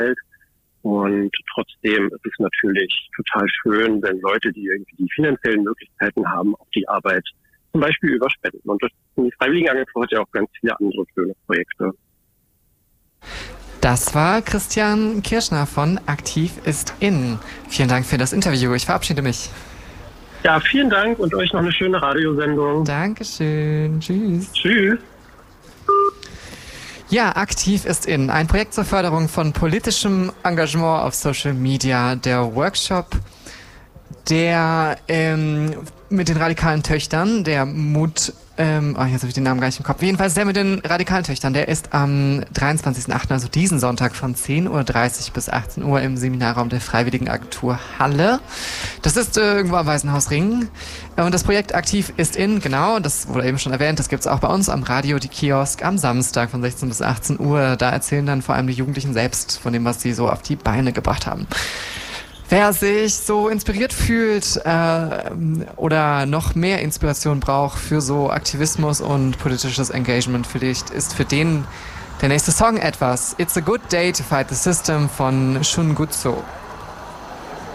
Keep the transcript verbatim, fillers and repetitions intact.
Und trotzdem ist es natürlich total schön, wenn Leute, die irgendwie die finanziellen Möglichkeiten haben, auch die Arbeit zum Beispiel überspenden. Und das, die Freiwilligenagentur hat ja auch ganz viele andere schöne Projekte. Das war Christian Kirschner von Aktiv ist in. Vielen Dank für das Interview. Ich verabschiede mich. Ja, vielen Dank und euch noch eine schöne Radiosendung. Dankeschön. Tschüss. Tschüss. Ja, Aktiv ist in. Ein Projekt zur Förderung von politischem Engagement auf Social Media. Der Workshop, der ähm, mit den radikalen Töchtern, der Mut, ähm, oh, jetzt habe ich den Namen gar nicht im Kopf. Jedenfalls der mit den radikalen Töchtern, der ist am dreiundzwanzigsten achten, also diesen Sonntag von zehn Uhr dreißig bis achtzehn Uhr im Seminarraum der Freiwilligenagentur Halle. Das ist äh, irgendwo am Waisenhausring. Und das Projekt Aktiv ist in, genau, das wurde eben schon erwähnt, das gibt's auch bei uns am Radio, die Kiosk, am Samstag von sechzehn bis achtzehn Uhr. Da erzählen dann vor allem die Jugendlichen selbst von dem, was sie so auf die Beine gebracht haben. Wer sich so inspiriert fühlt äh, oder noch mehr Inspiration braucht für so Aktivismus und politisches Engagement, vielleicht ist für den der nächste Song etwas. It's a good day to fight the system von Shun Gutso.